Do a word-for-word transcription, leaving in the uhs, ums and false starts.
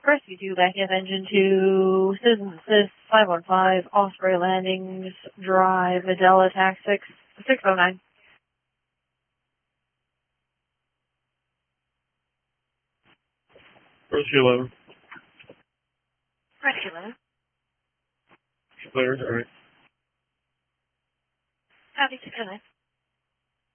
Rescue two, back up engine two, Citizen Assist, five one five, Osprey Landings, Drive, Adela, tax six, six oh nine. Rescue eleven. Rescue eleven. Clear, alright. Copy, six oh nine.